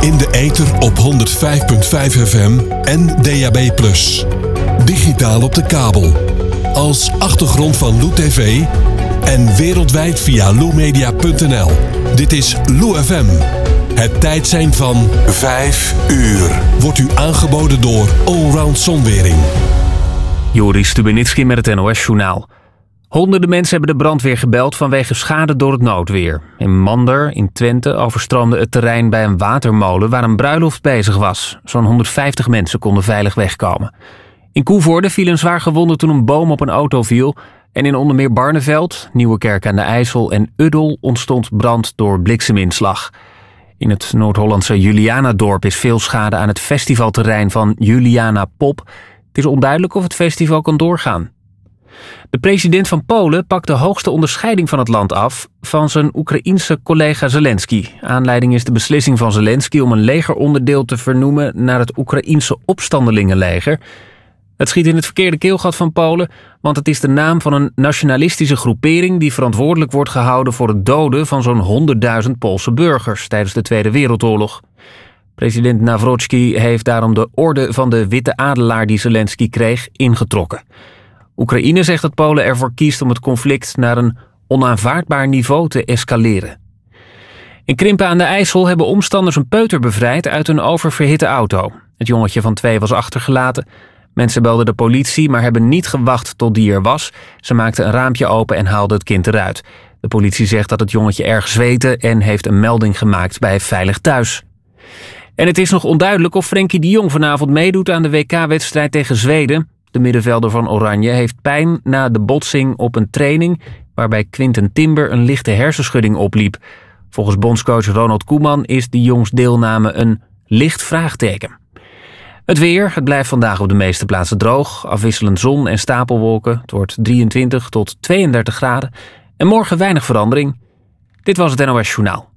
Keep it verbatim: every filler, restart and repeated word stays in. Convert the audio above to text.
In de ether op honderd vijf komma vijf F M en D A B plus. Digitaal op de kabel. Als achtergrond van Lou T V en wereldwijd via lou media punt n l. Dit is Lou F M. Het tijdsein van vijf uur wordt u aangeboden door Allround Zonwering. Joris Stubenitski met het N O S-journaal. Honderden mensen hebben de brandweer gebeld vanwege schade door het noodweer. In Mander, in Twente, overstroomde het terrein bij een watermolen waar een bruiloft bezig was. Zo'n honderdvijftig mensen konden veilig wegkomen. In Koevoorde viel een zwaar gewonde toen een boom op een auto viel. En in onder meer Barneveld, Nieuwekerk aan de IJssel en Uddel ontstond brand door blikseminslag. In het Noord-Hollandse Julianadorp is veel schade aan het festivalterrein van Juliana Pop. Het is onduidelijk of het festival kan doorgaan. De president van Polen pakt de hoogste onderscheiding van het land af van zijn Oekraïense collega Zelensky. Aanleiding is de beslissing van Zelensky om een legeronderdeel te vernoemen naar het Oekraïense opstandelingenleger. Het schiet in het verkeerde keelgat van Polen, want het is de naam van een nationalistische groepering die verantwoordelijk wordt gehouden voor het doden van zo'n honderdduizend Poolse burgers tijdens de Tweede Wereldoorlog. President Nawrocki heeft daarom de orde van de Witte Adelaar die Zelensky kreeg ingetrokken. Oekraïne zegt dat Polen ervoor kiest om het conflict naar een onaanvaardbaar niveau te escaleren. In Krimpen aan de IJssel hebben omstanders een peuter bevrijd uit een oververhitte auto. Het jongetje van twee was achtergelaten. Mensen belden de politie, maar hebben niet gewacht tot die er was. Ze maakten een raampje open en haalden het kind eruit. De politie zegt dat het jongetje erg zweette en heeft een melding gemaakt bij Veilig Thuis. En het is nog onduidelijk of Frenkie de Jong vanavond meedoet aan de W K-wedstrijd tegen Zweden. De middenvelder van Oranje heeft pijn na de botsing op een training waarbij Quinten Timber een lichte hersenschudding opliep. Volgens bondscoach Ronald Koeman is de Jongs deelname een licht vraagteken. Het weer, het blijft vandaag op de meeste plaatsen droog. Afwisselend zon en stapelwolken. Het wordt drieëntwintig tot tweeëndertig graden. En morgen weinig verandering. Dit was het N O S Journaal.